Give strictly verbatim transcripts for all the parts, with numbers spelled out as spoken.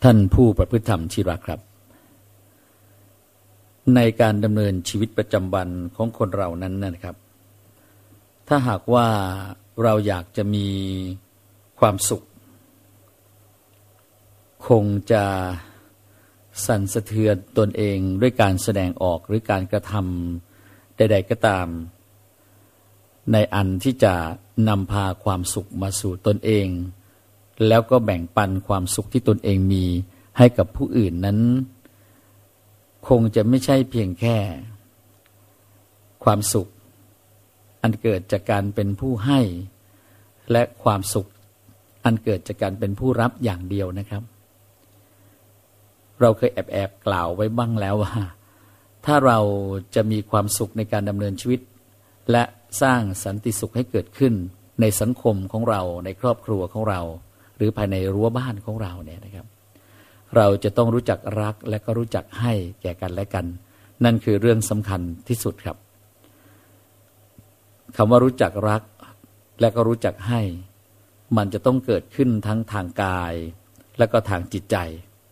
ท่านผู้ประพฤติธรรมที่รักครับในการดำเนินชีวิตประจำวันของคนเรานั้นนะครับถ้าหากว่าเราอยากจะมีความสุขคงจะสั่นสะเทือนตนเองด้วยการแสดงออกหรือการกระทำใดๆก็ตามในอันที่จะนำพาความสุขมาสู่ตนเองแล้วก็แบ่งปันความสุขที่ตนเองมีให้กับผู้อื่นนั้นคงจะไม่ใช่เพียงแค่ความสุขอันเกิดจากการเป็นผู้ให้และความสุขอันเกิดจากการเป็นผู้รับอย่างเดียวนะครับเราเคยแอบแอบกล่าวไว้บ้างแล้วว่าถ้าเราจะมีความสุขในการดำเนินชีวิตและสร้างสันติสุขให้เกิดขึ้นในสังคมของเราในครอบครัวของเราหรือภายในรั้วบ้านของเราเนี่ยนะครับเราจะต้องรู้จักรักและก็รู้จักให้แก่กันและกันนั่นคือเรื่องสำคัญที่สุดครับคำว่ารู้จักรักและก็รู้จักให้มันจะต้องเกิดขึ้นทั้งทางกายและก็ทางจิตใจ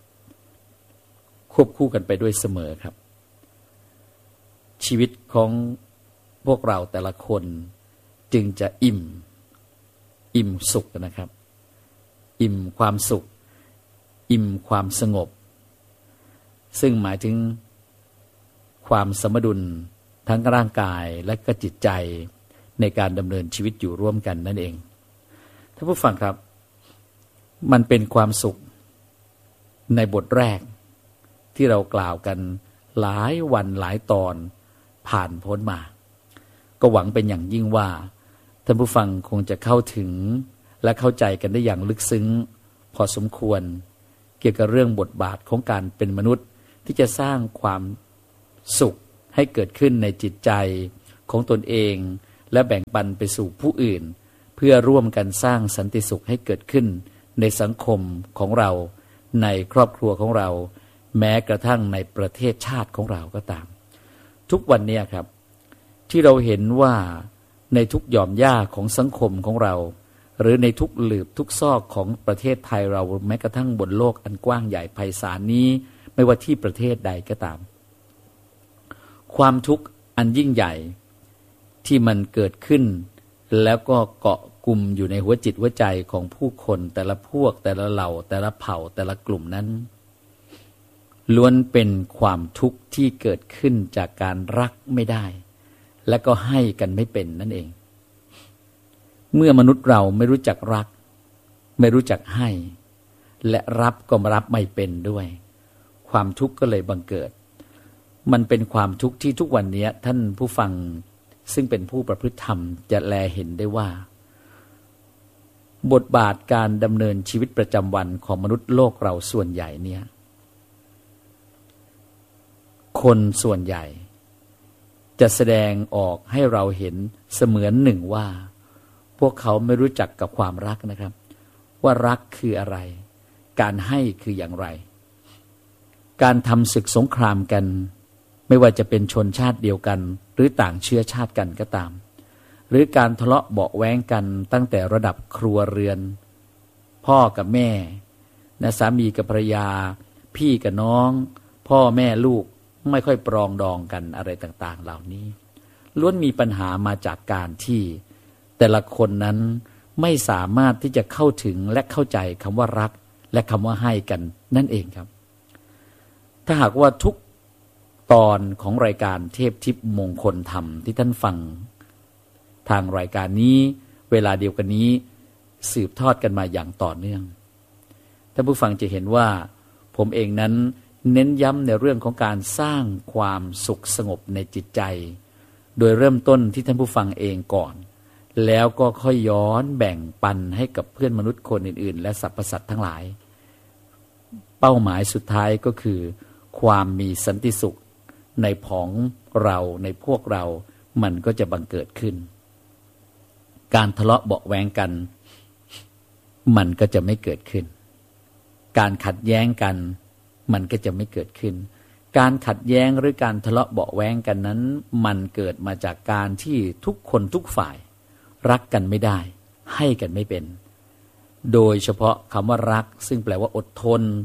ควบคู่กันไปด้วยเสมอครับชีวิตของพวกเราแต่ละคนจึงจะอิ่มอิ่มสุขนะครับอิ่มความสุขอิ่มความสงบซึ่งหมายถึงความสมดุลทั้งร่างกายและก็จิตใจในการดำเนินชีวิตอยู่ร่วมกันนั่นเองท่านผู้ฟังครับมันเป็นความสุขในบทแรกที่เรากล่าวกันหลายวันหลายตอนผ่านพ้นมาก็หวังเป็นอย่างยิ่งว่าท่านผู้ฟังคงจะเข้าถึงและเข้าใจกันได้อย่างลึกซึ้งพอสมควรเกี่ยวกับเรื่องบทบาทของการเป็นมนุษย์ที่จะสร้างความสุขให้เกิดขึ้นในจิตใจของตนเองและแบ่งปันไปสู่ผู้อื่นเพื่อร่วมกันสร้างสันติสุขให้เกิดขึ้นในสังคมของเราในครอบครัวของเราแม้กระทั่งในประเทศชาติของเราก็ตามทุกวันนี้ครับที่เราเห็นว่าในทุกหย่อมหญ้าของสังคมของเราหรือในทุกหลืบทุกซอกของประเทศไทยเราแม้กระทั่งบนโลกอันกว้างใหญ่ไพศาลนี้ไม่ว่าที่ประเทศใดก็ตามความทุกข์อันยิ่งใหญ่ที่มันเกิดขึ้นแล้วก็เกาะกลุ่มอยู่ในหัวจิตหัวใจของผู้คนแต่ละพวกแต่ละเหล่าแต่ละเผ่าแต่ละกลุ่มนั้นล้วนเป็นความทุกข์ที่เกิดขึ้นจากการรักไม่ได้และก็ให้กันไม่เป็นนั่นเองเมื่อมนุษย์เราไม่รู้จักรักไม่รู้จักให้และรับก็รับไม่เป็นด้วยความทุกข์ก็เลยบังเกิดมันเป็นความทุกข์ที่ทุกวันนี้ท่านผู้ฟังซึ่งเป็นผู้ประพฤติธรรมจะแลเห็นได้ว่าบทบาทการดำเนินชีวิตประจำวันของมนุษย์โลกเราส่วนใหญ่เนี่ยคนส่วนใหญ่จะแสดงออกให้เราเห็นเสมือนหนึ่งว่าพวกเขาไม่รู้จักกับความรักนะครับว่ารักคืออะไรการให้คืออย่างไรการทำศึกสงครามกันไม่ว่าจะเป็นชนชาติเดียวกันหรือต่างเชื้อชาติกันก็ตามหรือการทะเลาะเบาะแว้งกันตั้งแต่ระดับครัวเรือนพ่อกับแม่นะสามีกับภรรยาพี่กับน้องพ่อแม่ลูกไม่ค่อยปรองดองกันอะไรต่างๆเหล่านี้ล้วนมีปัญหามาจากการที่แต่ละคนนั้นไม่สามารถที่จะเข้าถึงและเข้าใจคำว่ารักและคำว่าให้กันนั่นเองครับถ้าหากว่าทุกตอนของรายการเทพทิพย์มงคลธรรมที่ท่านฟังทางรายการนี้เวลาเดียวกันนี้สืบทอดกันมาอย่างต่อเนื่องท่านผู้ฟังจะเห็นว่าผมเองนั้นเน้นย้ำในเรื่องของการสร้างความสุขสงบในจิตใจโดยเริ่มต้นที่ท่านผู้ฟังเองก่อนแล้วก็ค่อยย้อนแบ่งปันให้กับเพื่อนมนุษย์คนอื่นๆและสรรพสัตว์ทั้งหลายเป้าหมายสุดท้ายก็คือความมีสันติสุขในผองเราในพวกเรามันก็จะบังเกิดขึ้นการทะเลาะเบาะแว้งกันมันก็จะไม่เกิดขึ้นการขัดแย้งกันมันก็จะไม่เกิดขึ้นการขัดแย้งหรือการทะเลาะเบาะแว้งกันนั้นมันเกิดมาจากการที่ทุกคนทุกฝ่ายรักกันไม่ได้ให้กันไม่เป็นโดยเฉพาะคำว่ารักซึ่งแปลว่าอดทน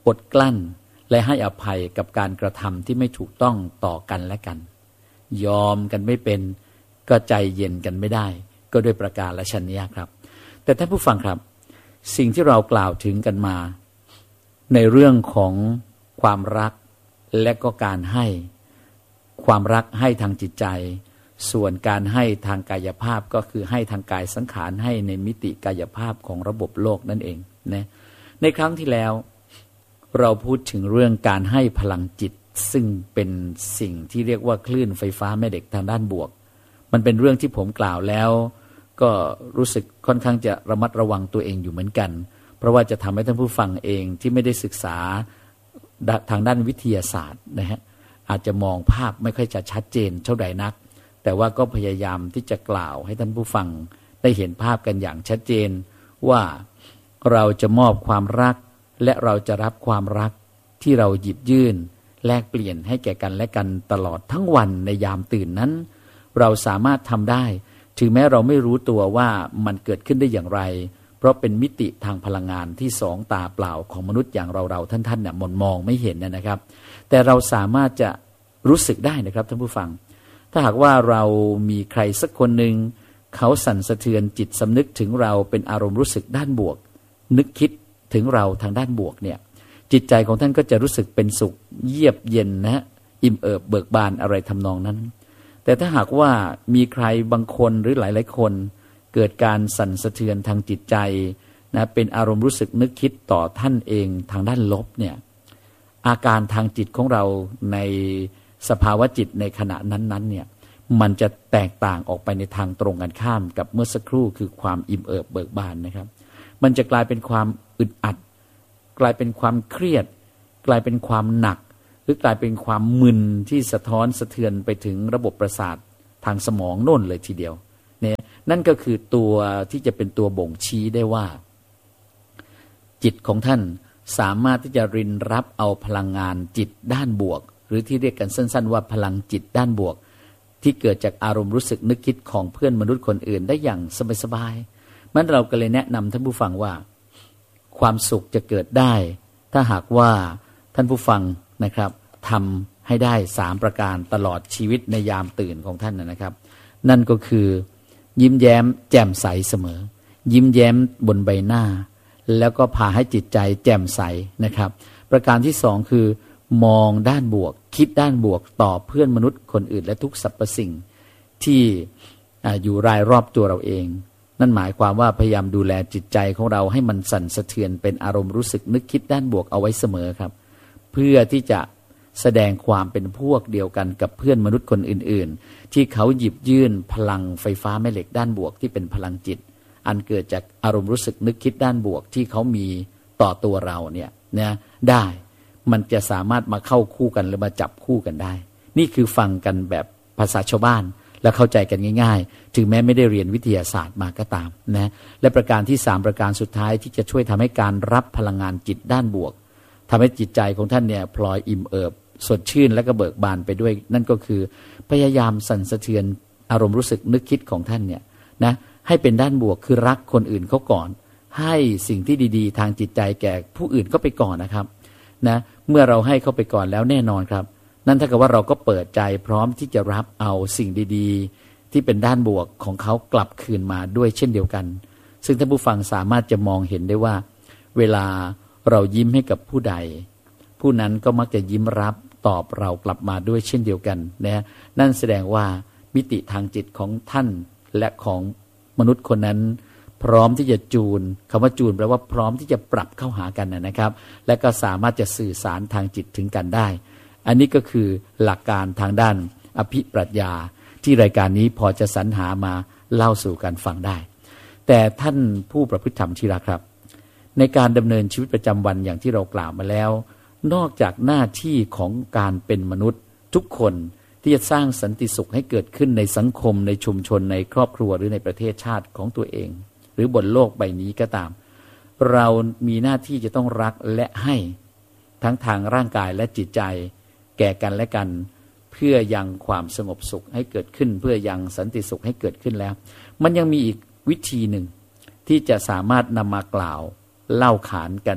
อดกลั้นและให้อภัยกับการกระทำที่ไม่ถูกต้องต่อกันและกันยอมกันไม่เป็นก็ใจเย็นกันไม่ได้ก็ด้วยประการและชนียครับแต่ท่านผู้ฟังครับสิ่งที่เรากล่าวถึงกันมาในเรื่องของความรักและก็การให้ความรักให้ทางจิตใจส่วนการให้ทางกายภาพก็คือให้ทางกายสังขารให้ในมิติกายภาพของระบบโลกนั่นเองนะในครั้งที่แล้วเราพูดถึงเรื่องการให้พลังจิตซึ่งเป็นสิ่งที่เรียกว่าคลื่นไฟฟ้าแม่เหล็กทางด้านบวกมันเป็นเรื่องที่ผมกล่าวแล้วก็รู้สึกค่อนข้างจะระมัดระวังตัวเองอยู่เหมือนกันเพราะว่าจะทำให้ท่านผู้ฟังเองที่ไม่ได้ศึกษาทางด้านวิทยาศาสตร์นะฮะอาจจะมองภาพไม่ค่อยจะชัดเจนเท่าใดนักแต่ว่าก็พยายามที่จะกล่าวให้ท่านผู้ฟังได้เห็นภาพกันอย่างชัดเจนว่าเราจะมอบความรักและเราจะรับความรักที่เราหยิบยื่นแลกเปลี่ยนให้แก่กันและกันตลอดทั้งวันในยามตื่นนั้นเราสามารถทำได้ถึงแม้เราไม่รู้ตัวว่ามันเกิดขึ้นได้อย่างไรเพราะเป็นมิติทางพลังงานที่สองตาเปล่าของมนุษย์อย่างเราๆท่านๆเนี่ยมองมองไม่เห็นนะครับแต่เราสามารถจะรู้สึกได้นะครับท่านผู้ฟังถ้าหากว่าเรามีใครสักคนหนึ่งเขาสั่นสะเทือนจิตสำนึกถึงเราเป็นอารมณ์รู้สึกด้านบวกนึกคิดถึงเราทางด้านบวกเนี่ยจิตใจของท่านก็จะรู้สึกเป็นสุขเยือกเย็นนะอิ่มเอิบเบิกบานอะไรทำนองนั้นแต่ถ้าหากว่ามีใครบางคนหรือหลายๆคนเกิดการสั่นสะเทือนทางจิตใจนะเป็นอารมณ์รู้สึกนึกคิดต่อท่านเองทางด้านลบเนี่ยอาการทางจิตของเราในสภาวะจิตในขณะนั้นๆเนี่ยมันจะแตกต่างออกไปในทางตรงกันข้ามกับเมื่อสักครู่คือความอิ่มเอิบเบิกบานนะครับมันจะกลายเป็นความอึดอัดกลายเป็นความเครียดกลายเป็นความหนักหรือกลายเป็นความมึนที่สะท้อนสะเทือนไปถึงระบบประสาททางสมองโน่นเลยทีเดียวเนี่ยนั่นก็คือตัวที่จะเป็นตัวบ่งชี้ได้ว่าจิตของท่านสามารถที่จะรินรับเอาพลังงานจิตด้านบวกหรือที่เรียกกันสั้นๆว่าพลังจิตด้านบวกที่เกิดจากอารมณ์รู้สึกนึกคิดของเพื่อนมนุษย์คนอื่นได้อย่างสบายๆมันเราก็เลยแนะนำท่านผู้ฟังว่าความสุขจะเกิดได้ถ้าหากว่าท่านผู้ฟังนะครับทำให้ได้สามประการตลอดชีวิตในยามตื่นของท่านนะครับนั่นก็คือยิ้มแย้มแจ่มใสเสมอยิ้มแย้มบนใบหน้าแล้วก็พาให้จิตใจแจ่มใสนะครับประการที่สองคือมองด้านบวกคิดด้านบวกต่อเพื่อนมนุษย์คนอื่นและทุกสรรพสิ่งที่อยู่รายรอบตัวเราเองนั่นหมายความว่าพยายามดูแลจิตใจของเราให้มันสั่นสะเทือนเป็นอารมณ์รู้สึกนึกคิดด้านบวกเอาไว้เสมอครับเพื่อที่จะแสดงความเป็นพวกเดียวกันกับเพื่อนมนุษย์คนอื่นๆที่เขาหยิบยื่นพลังไฟฟ้าแม่เหล็กด้านบวกที่เป็นพลังจิตอันเกิดจากอารมณ์รู้สึกนึกคิดด้านบวกที่เขามีต่อตัวเราเนี่ยนะได้มันจะสามารถมาเข้าคู่กันหรือมาจับคู่กันได้นี่คือฟังกันแบบภาษาชาวบ้านและเข้าใจกันง่ายๆถึงแม้ไม่ได้เรียนวิทยาศาสตร์มาก็ตามนะและประการที่สามประการสุดท้ายที่จะช่วยทำให้การรับพลังงานจิตด้านบวกทำให้จิตใจของท่านเนี่ยพลอยอิ่มเอิบสดชื่นและก็เบิกบานไปด้วยนั่นก็คือพยายามสั่นสะเทือนอารมณ์รู้สึกนึกคิดของท่านเนี่ยนะให้เป็นด้านบวกคือรักคนอื่นเขาก่อนให้สิ่งที่ดีๆทางจิตใจแก่ผู้อื่นก็ไปก่อนนะครับนะเมื่อเราให้เขาไปก่อนแล้วแน่นอนครับนั่นถ้าเกิดว่าเราก็เปิดใจพร้อมที่จะรับเอาสิ่งดีๆที่เป็นด้านบวกของเขากลับคืนมาด้วยเช่นเดียวกันซึ่งท่านผู้ฟังสามารถจะมองเห็นได้ว่าเวลาเรายิ้มให้กับผู้ใดผู้นั้นก็มักจะยิ้มรับตอบเรากลับมาด้วยเช่นเดียวกันนะนั่นแสดงว่ามิติทางจิตของท่านและของมนุษย์คนนั้นพร้อมที่จะจูนคำว่าจูนแปลว่าพร้อมที่จะปรับเข้าหากันนะครับและก็สามารถจะสื่อสารทางจิตถึงกันได้อันนี้ก็คือหลักการทางด้านอภิปรัชญาที่รายการนี้พอจะสรรหามาเล่าสู่กันฟังได้แต่ท่านผู้ประพฤติธรรมที่รักครับในการดำเนินชีวิตประจำวันอย่างที่เรากล่าวมาแล้วนอกจากหน้าที่ของการเป็นมนุษย์ทุกคนที่จะสร้างสันติสุขให้เกิดขึ้นในสังคมในชุมชนในครอบครัวหรือในประเทศชาติของตัวเองหรือบนโลกใบนี้ก็ตามเรามีหน้าที่จะต้องรักและให้ทั้งทางร่างกายและจิตใจแก่กันและกันเพื่อยังความสงบสุขให้เกิดขึ้นเพื่อยังสันติสุขให้เกิดขึ้นแล้วมันยังมีอีกวิธีหนึ่งที่จะสามารถนำมากล่าวเล่าขานกัน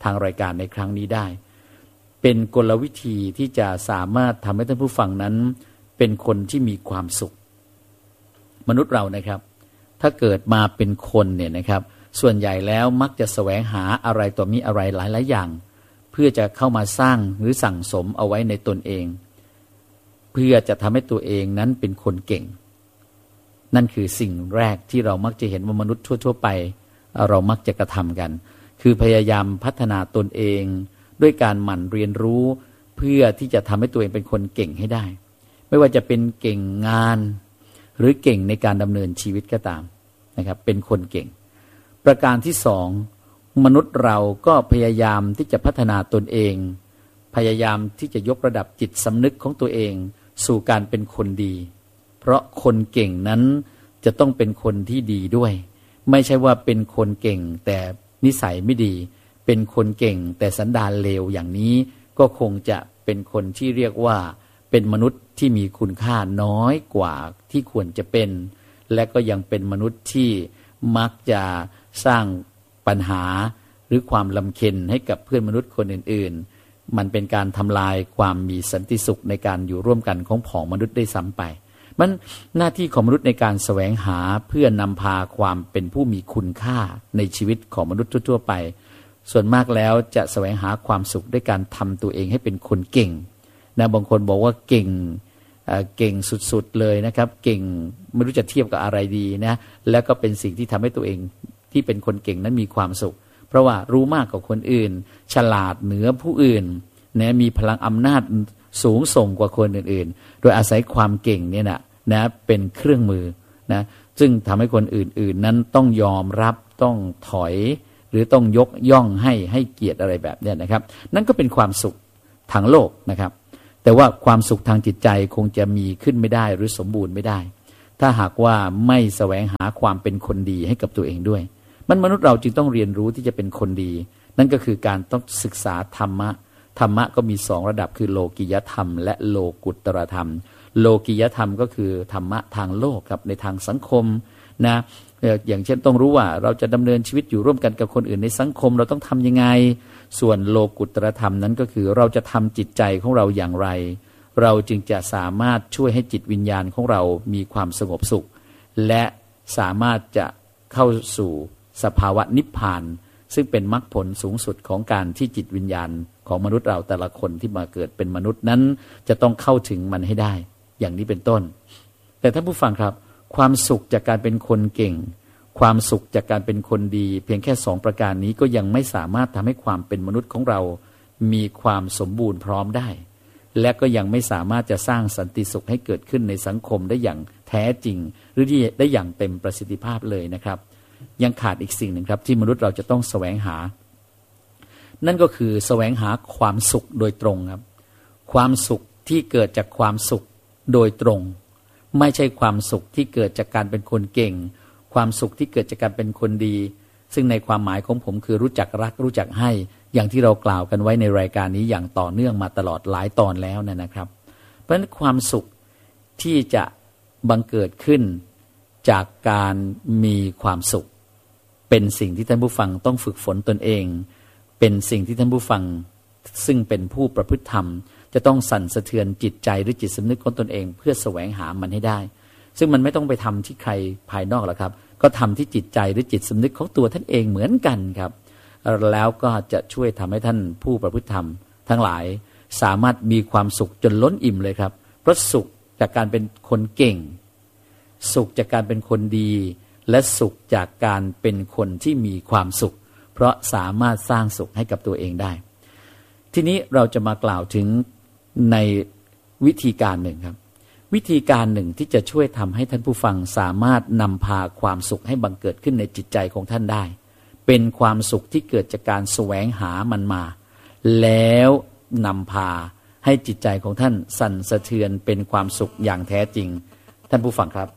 ทางรายการในครั้งนี้ได้เป็นกลวิธีที่จะสามารถทำให้ท่านผู้ฟังนั้นเป็นคนที่มีความสุขมนุษย์เรานะครับถ้าเกิดมาเป็นคนเนี่ยนะครับส่วนใหญ่แล้วมักจะแสวงหาอะไรต่อมีอะไรหลายๆอย่างเพื่อจะเข้ามาสร้างหรือสั่งสมเอาไว้ในตนเองเพื่อจะทำให้ตัวเองนั้นเป็นคนเก่งนั่นคือสิ่งแรกที่เรามักจะเห็นว่ามนุษย์ทั่วๆไปเรามักจะกระทำกันคือพยายามพัฒนาตนเองด้วยการหมั่นเรียนรู้เพื่อที่จะทำให้ตัวเองเป็นคนเก่งให้ได้ไม่ว่าจะเป็นเก่งงานหรือเก่งในการดำเนินชีวิตก็ตามนะครับเป็นคนเก่งประการที่สองมนุษย์เราก็พยายามที่จะพัฒนาตนเองพยายามที่จะยกระดับจิตสำนึกของตัวเองสู่การเป็นคนดีเพราะคนเก่งนั้นจะต้องเป็นคนที่ดีด้วยไม่ใช่ว่าเป็นคนเก่งแต่นิสัยไม่ดีเป็นคนเก่งแต่สันดานเลวอย่างนี้ก็คงจะเป็นคนที่เรียกว่าเป็นมนุษย์ที่มีคุณค่าน้อยกว่าที่ควรจะเป็นและก็ยังเป็นมนุษย์ที่มักจะสร้างปัญหาหรือความลำเค็ญให้กับเพื่อนมนุษย์คนอื่นๆมันเป็นการทำลายความมีสันติสุขในการอยู่ร่วมกันของผองมนุษย์ได้ซ้ำไปมันหน้าที่ของมนุษย์ในการแสวงหาเพื่อนำพาความเป็นผู้มีคุณค่าในชีวิตของมนุษย์ทั่วๆไปส่วนมากแล้วจะแสวงหาความสุขด้วยการทำตัวเองให้เป็นคนเก่งนะบางคนบอกว่าเก่งเอ่อเก่งสุดๆเลยนะครับเก่งไม่รู้จะเทียบกับอะไรดีนะแล้วก็เป็นสิ่งที่ทำให้ตัวเองที่เป็นคนเก่งนั้นมีความสุขเพราะว่ารู้มากกว่าคนอื่นฉลาดเหนือผู้อื่นนะมีพลังอำนาจสูงส่งกว่าคนอื่นๆโดยอาศัยความเก่งเนี่ยนะนะเป็นเครื่องมือนะซึ่งทำให้คนอื่นๆนั้นต้องยอมรับต้องถอยหรือต้องยกย่องให้ให้เกียรติอะไรแบบนี้นะครับนั่นก็เป็นความสุขทางโลกนะครับแต่ว่าความสุขทางจิตใจคงจะมีขึ้นไม่ได้หรือสมบูรณ์ไม่ได้ถ้าหากว่าไม่แสวงหาความเป็นคนดีให้กับตัวเองด้วยมันมนุษย์เราจึงต้องเรียนรู้ที่จะเป็นคนดีนั่นก็คือการต้องศึกษาธรรมะธรรมะก็มีสองระดับคือโลกิยธรรมและโลกุตตรธรรมโลกิยธรรมก็คือธรรมะทางโลกครับในทางสังคมนะอย่างเช่นต้องรู้ว่าเราจะดำเนินชีวิตอยู่ร่วมกันกับคนอื่นในสังคมเราต้องทำยังไงส่วนโลกุตตรธรรมนั้นก็คือเราจะทำจิตใจของเราอย่างไรเราจึงจะสามารถช่วยให้จิตวิญญาณของเรามีความสงบสุขและสามารถจะเข้าสู่สภาวะนิพพานซึ่งเป็นมรรคผลสูงสุดของการที่จิตวิญญาณของมนุษย์เราแต่ละคนที่มาเกิดเป็นมนุษย์นั้นจะต้องเข้าถึงมันให้ได้อย่างนี้เป็นต้นแต่ท่านผู้ฟังครับความสุขจากการเป็นคนเก่งความสุขจากการเป็นคนดีเพียงแค่สองประการนี้ก็ยังไม่สามารถทำให้ความเป็นมนุษย์ของเรามีความสมบูรณ์พร้อมได้และก็ยังไม่สามารถจะสร้างสันติสุขให้เกิดขึ้นในสังคมได้อย่างแท้จริงหรือที่ได้อย่างเต็มประสิทธิภาพเลยนะครับยังขาดอีกสิ่งหนึ่งครับที่มนุษย์เราจะต้องแสวงหานั่นก็คือแสวงหาความสุขโดยตรงครับความสุขที่เกิดจากความสุขโดยตรงไม่ใช่ความสุขที่เกิดจากการเป็นคนเก่งความสุขที่เกิดจากการเป็นคนดีซึ่งในความหมายของผมคือรู้จักรักรู้จักให้อย่างที่เรากล่าวกันไว้ในรายการนี้อย่างต่อเนื่องมาตลอดหลายตอนแล้วนะครับเพราะฉะนั้นความสุขที่จะบังเกิดขึ้นจากการมีความสุขเป็นสิ่งที่ท่านผู้ฟังต้องฝึกฝนตนเองเป็นสิ่งที่ท่านผู้ฟังซึ่งเป็นผู้ประพฤติธรรมจะต้องสั่นสะเทือนจิตใจหรือจิตสำนึกของตนเองเพื่อแสวงหามันให้ได้ซึ่งมันไม่ต้องไปทำที่ใครภายนอกหรอกครับก็ทำที่จิตใจหรือจิตสำนึกของตัวท่านเองเหมือนกันครับแล้วก็จะช่วยทำให้ท่านผู้ประพฤติธรรมทั้งหลายสามารถมีความสุขจนล้นอิ่มเลยครับเพราะสุขจากการเป็นคนเก่งสุขจากการเป็นคนดีและสุขจากการเป็นคนที่มีความสุขเพราะสามารถสร้างสุขให้กับตัวเองได้ทีนี้เราจะมากล่าวถึงในวิธีการหนึ่งครับวิธีการหนึ่งที่จะช่วยทำให้ท่านผู้ฟังสามารถนำพาความสุขให้บังเกิดขึ้นในจิตใจของท่านได้เป็นความสุขที่เกิดจากการแสวงหามันมาแล้วนำพาให้จิตใจของท่านสั่นสะเทือนเป็นความสุขอย่างแท้จริงท่านผู้ฟังครับ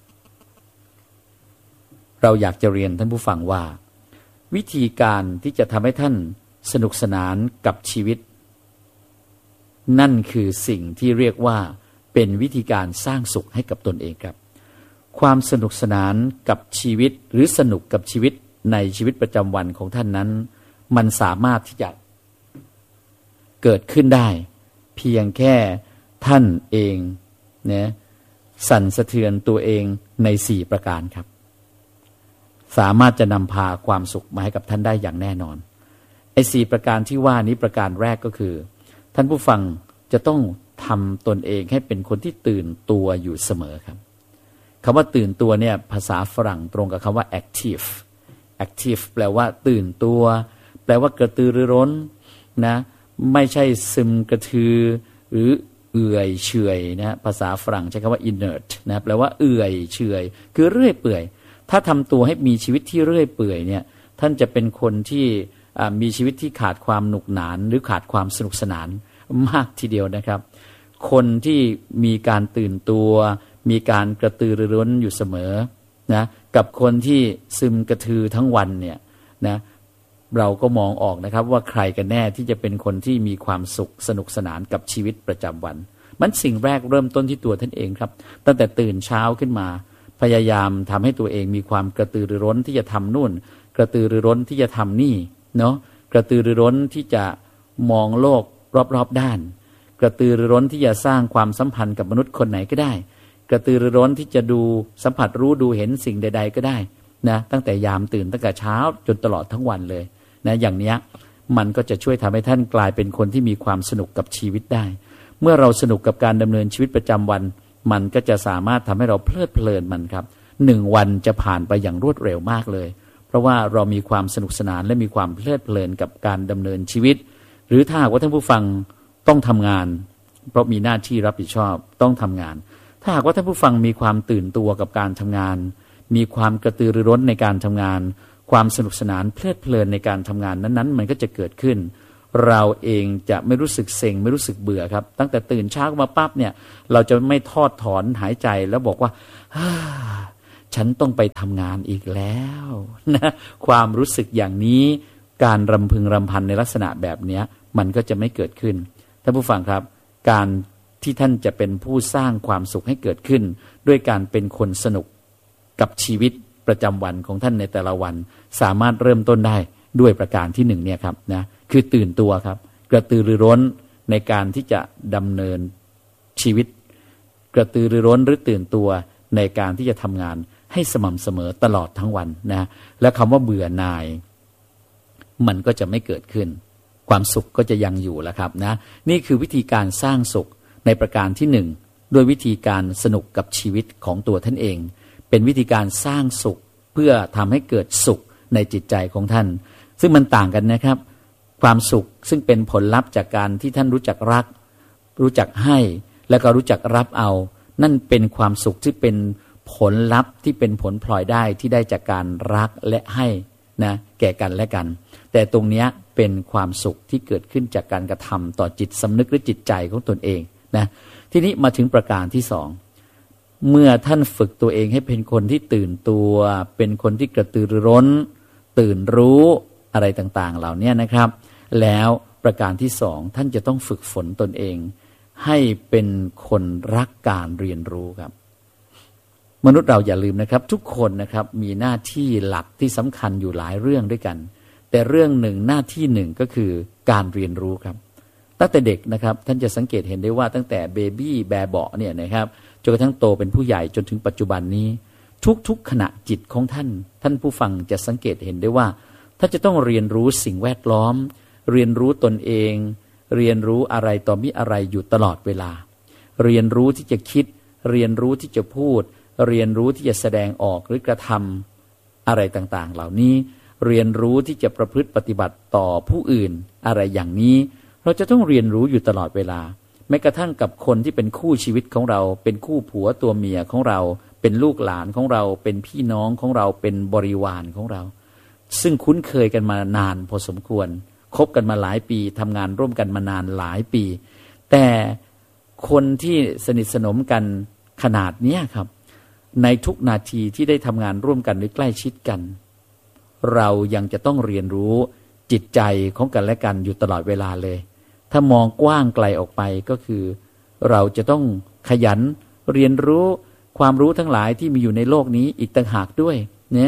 เราอยากจะเรียนท่านผู้ฟังว่าวิธีการที่จะทำให้ท่านสนุกสนานกับชีวิตนั่นคือสิ่งที่เรียกว่าเป็นวิธีการสร้างสุขให้กับตนเองครับความสนุกสนานกับชีวิตหรือสนุกกับชีวิตในชีวิตประจำวันของท่านนั้นมันสามารถที่จะเกิดขึ้นได้เพียงแค่ท่านเองเนี่ยสั่นสะเทือนตัวเองในสี่ประการครับสามารถจะนำพาความสุขมาให้กับท่านได้อย่างแน่นอนไอ้สี่ประการที่ว่านี้ประการแรกก็คือท่านผู้ฟังจะต้องทำตนเองให้เป็นคนที่ตื่นตัวอยู่เสมอครับคำว่าตื่นตัวเนี่ยภาษาฝรั่งตรงกับคำว่า active active แปลว่าตื่นตัวแปลว่ากระตือรือร้นนะไม่ใช่ซึมกระทือหรือเอื่อยเฉื่อยนะภาษาฝรั่งใช้คำว่า inert นะแปลว่าเอื่อยเฉื่อยคือเรื่อยเปื่อยถ้าทำตัวให้มีชีวิตที่เรื่อยเปื่อยเนี่ยท่านจะเป็นคนที่มีชีวิตที่ขาดความหนุกหนานหรือขาดความสนุกสนานมากทีเดียวนะครับคนที่มีการตื่นตัวมีการกระตือรือร้นอยู่เสมอนะกับคนที่ซึมกระทือทั้งวันเนี่ยนะเราก็มองออกนะครับว่าใครกันแน่ที่จะเป็นคนที่มีความสุขสนุกสนานกับชีวิตประจำวันมันสิ่งแรกเริ่มต้นที่ตัวท่านเองครับตั้งแต่ตื่นเช้าขึ้นมาพยายามทำให้ตัวเองมีความกระตือรือร้นที่จะทำนู่นกระตือรือร้นที่จะทำนี่เนาะกระตือรือร้นที่จะมองโลกรอบๆด้านกระตือรือร้นที่จะสร้างความสัมพันธ์กับมนุษย์คนไหนก็ได้กระตือรือร้นที่จะดูสัมผัสรู้ดูเห็นสิ่งใดๆก็ได้นะตั้งแต่ยามตื่นตั้งแต่เช้าจนตลอดทั้งวันเลยนะอย่างเนี้ยมันก็จะช่วยทำให้ท่านกลายเป็นคนที่มีความสนุกกับชีวิตได้เมื่อเราสนุกกับการดำเนินชีวิตประจำวันมันก็จะสามารถทำให้เราเพลิดเพลินมันครับหนึ่งวันจะผ่านไปอย่างรวดเร็วมากเลยเพราะว่าเรามีความสนุกสนานและมีความเพลิดเพลินกับการดำเนินชีวิตหรือถ้าหากว่าท่านผู้ฟังต้องทำงานเพราะมีหน้าที่รับผิดชอบต้องทำงานถ้าหากว่าท่านผู้ฟังมีความตื่นตัวกับการทำงานมีความกระตือรือร้นในการทำงานความสนุกสนานเพลิดเพลินในการทำงานนั้นๆมันก็จะเกิดขึ้นเราเองจะไม่รู้สึกเซ็งไม่รู้สึกเบื่อครับตั้งแต่ตื่นเช้ามาปั๊บเนี่ยเราจะไม่ทอดถอนหายใจแล้วบอกว่าฉันต้องไปทำงานอีกแล้วนะความรู้สึกอย่างนี้การรำพึงรำพันในลักษณะแบบนี้มันก็จะไม่เกิดขึ้นท่านผู้ฟังครับการที่ท่านจะเป็นผู้สร้างความสุขให้เกิดขึ้นด้วยการเป็นคนสนุกกับชีวิตประจำวันของท่านในแต่ละวันสามารถเริ่มต้นได้ด้วยประการที่หนึ่งเนี่ยครับนะคือตื่นตัวครับกระตือรือร้นในการที่จะดำเนินชีวิตกระตือรือร้นหรือตื่นตัวในการที่จะทำงานให้สม่ำเสมอตลอดทั้งวันนะและคำว่าเบื่อหน่ายมันก็จะไม่เกิดขึ้นความสุขก็จะยังอยู่แล้วครับนะนี่คือวิธีการสร้างสุขในประการที่หนึ่งด้วยวิธีการสนุกกับชีวิตของตัวท่านเองเป็นวิธีการสร้างสุขเพื่อทำให้เกิดสุขในจิตใจของท่านซึ่งมันต่างกันนะครับความสุขซึ่งเป็นผลลัพธ์จากการที่ท่านรู้จักรักรู้จักให้แล้วก็รู้จักรับเอานั่นเป็นความสุขที่เป็นผลลัพธ์ที่เป็นผลพลอยได้ที่ได้จากการรักและให้นะแก่กันและกันแต่ตรงนี้เป็นความสุขที่เกิดขึ้นจากการกระทำต่อจิตสำนึกหรือจิตใจของตนเองนะทีนี้มาถึงประการที่สองเมื่อท่านฝึกตัวเองให้เป็นคนที่ตื่นตัวเป็นคนที่กระตือรือร้นตื่นรู้อะไรต่างๆเหล่านี้นะครับแล้วประการที่สองท่านจะต้องฝึกฝนตนเองให้เป็นคนรักการเรียนรู้ครับมนุษย์เราอย่าลืมนะครับทุกคนนะครับมีหน้าที่หลักที่สำคัญอยู่หลายเรื่องด้วยกันแต่เรื่องหนึ่งหน้าที่หนึ่งก็คือการเรียนรู้ครับตั้งแต่เด็กนะครับท่านจะสังเกตเห็นได้ว่าตั้งแต่เบบี้แบเบาะเนี่ยนะครับจนกระทั่งโตเป็นผู้ใหญ่จนถึงปัจจุบันนี้ทุกๆขณะจิตของท่านท่านผู้ฟังจะสังเกตเห็นได้ว่าท่านจะต้องเรียนรู้สิ่งแวดล้อมเรียนรู้ตนเองเรียนรู้อะไรต่อมิอะไรอยู่ตลอดเวลาเรียนรู้ที่จะคิดเรียนรู้ที่จะพูดเรียนรู้ที่จะแสดงออกหรือกระทำอะไรต่างๆเหล่านี้เรียนรู้ที่จะประพฤติปฏิบัติต่อผู้อื่นอะไรอย่างนี้เราจะต้องเรียนรู้อยู่ตลอดเวลาแม้กระทั่งกับคนที่เป็นคู่ชีวิตของเราเป็นคู่ผัวตัวเมียของเราเป็นลูกหลานของเราเป็นพี่น้องของเราเป็นบริวารของเราซึ่งคุ้นเคยกันมานานพอสมควรคบกันมาหลายปีทำงานร่วมกันมานานหลายปีแต่คนที่สนิทสนมกันขนาดนี้ครับในทุกนาทีที่ได้ทำงานร่วมกันหรือใกล้ชิดกันเรายังจะต้องเรียนรู้จิตใจของกันและกันอยู่ตลอดเวลาเลยถ้ามองกว้างไกลออกไปก็คือเราจะต้องขยันเรียนรู้ความรู้ทั้งหลายที่มีอยู่ในโลกนี้อีกต่างหากด้วยเนี่ย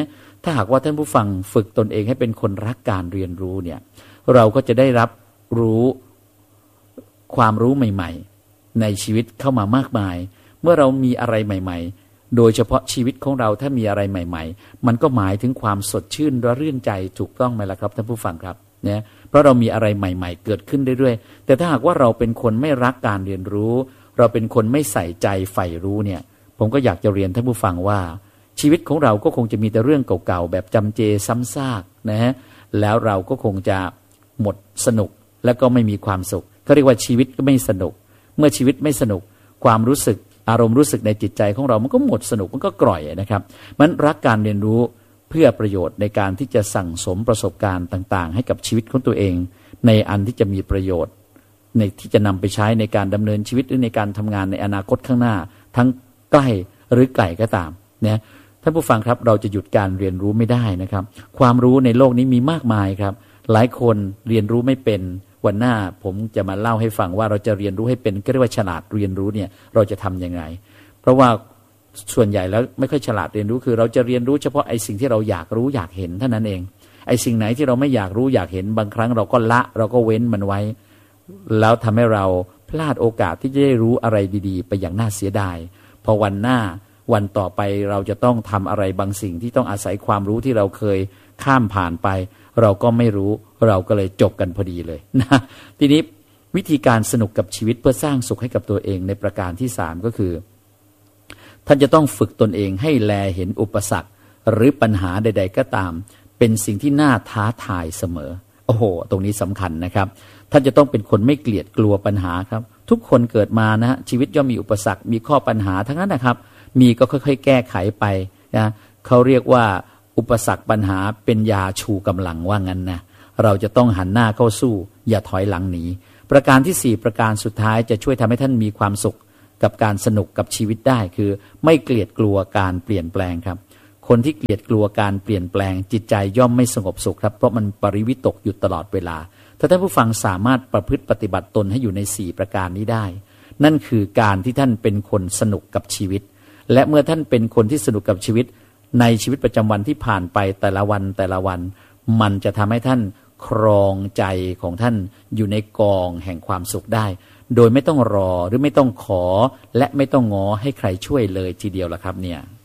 ถ้าหากว่าท่านผู้ฟังฝึกตนเองให้เป็นคนรักการเรียนรู้เนี่ยเราก็จะได้รับรู้ความรู้ใหม่ๆในชีวิตเข้ามามากมายเมื่อเรามีอะไรใหม่ๆโดยเฉพาะชีวิตของเราถ้ามีอะไรใหม่ๆมันก็หมายถึงความสดชื่นและรื่นใจถูกต้องไหมล่ะครับท่านผู้ฟังครับเนี่ยเพราะเรามีอะไรใหม่ๆเกิดขึ้นเรื่อยๆแต่ถ้าหากว่าเราเป็นคนไม่รักการเรียนรู้เราเป็นคนไม่ใส่ใจใฝ่รู้เนี่ยผมก็อยากจะเรียนท่านผู้ฟังว่าชีวิตของเราก็คงจะมีแต่เรื่องเก่าๆแบบจำเจซ้ำซากนะฮะแล้วเราก็คงจะหมดสนุกแล้วก็ไม่มีความสุขเขาเรียกว่าชีวิตก็ไม่สนุกเมื่อชีวิตไม่สนุกความรู้สึกอารมณ์รู้สึกในจิตใจของเรามันก็หมดสนุกมันก็กร่อยนะครับมันรักการเรียนรู้เพื่อประโยชน์ในการที่จะสั่งสมประสบการณ์ต่างๆให้กับชีวิตของตัวเองในอันที่จะมีประโยชน์ในที่จะนำไปใช้ในการดำเนินชีวิตหรือในการทำงานในอนาคตข้างหน้าทั้งใกล้หรือไกลก็ตามนะท่านผู้ฟังครับเราจะหยุดการเรียนรู้ไม่ได้นะครับความรู้ในโลกนี้มีมากมายครับหลายคนเรียนรู้ไม่เป็นวันหน้าผมจะมาเล่าให้ฟังว่าเราจะเรียนรู้ให้เป็นก็เรียกว่าฉลาดเรียนรู้เนี่ยเราจะทำยังไงเพราะว่าส่วนใหญ่แล้วไม่ค่อยฉลาดเรียนรู้คือเราจะเรียนรู้เฉพาะไอ้สิ่งที่เราอยากรู้อยากเห็นเท่านั้นเองไอ้สิ่งไหนที่เราไม่อยากรู้อยากเห็นบางครั้งเราก็ละเราก็เว้นมันไว้แล้วทำให้เราพลาดโอกาสที่จะได้รู้อะไรดีๆไปอย่างน่าเสียดายพอวันหน้าวันต่อไปเราจะต้องทำอะไรบางสิ่งที่ต้องอาศัยความรู้ที่เราเคยข้ามผ่านไปเราก็ไม่รู้เราก็เลยจบกันพอดีเลยนะทีนี้วิธีการสนุกกับชีวิตเพื่อสร้างสุขให้กับตัวเองในประการที่สามก็คือท่านจะต้องฝึกตนเองให้แลเห็นอุปสรรคหรือปัญหาใดๆก็ตามเป็นสิ่งที่น่าท้าทายเสมอโอ้โหตรงนี้สำคัญนะครับท่านจะต้องเป็นคนไม่เกลียดกลัวปัญหาครับทุกคนเกิดมานะชีวิตย่อมมีอุปสรรคมีข้อปัญหาทั้งนั้นนะครับมีก็ค่อยๆแก้ไขไปนะเขาเรียกว่าอุปสรรคปัญหาเป็นยาชูกำลังว่างั้นนะเราจะต้องหันหน้าเข้าสู้อย่าถอยหลังหนีประการที่สี่ประการสุดท้ายจะช่วยทำให้ท่านมีความสุขกับการสนุกกับชีวิตได้คือไม่เกลียดกลัวการเปลี่ยนแปลงครับคนที่เกลียดกลัวการเปลี่ยนแปลงจิตใจย่อมไม่สงบสุขครับเพราะมันปริวิตกอยู่ตลอดเวลาถ้าท่านผู้ฟังสามารถประพฤติปฏิบัติตนให้อยู่ในสี่ประการนี้ได้นั่นคือการที่ท่านเป็นคนสนุกกับชีวิตและเมื่อท่านเป็นคนที่สนุกกับชีวิตในชีวิตประจำวันที่ผ่านไปแต่ละวันแต่ละวันมันจะทำให้ท่านครองใจของท่านอยู่ในกองแห่งความสุขได้โดยไม่ต้องรอหรือไม่ต้องขอและไม่ต้องง้อให้ใครช่วยเลยทีเดียวล่ะครับเนี่ย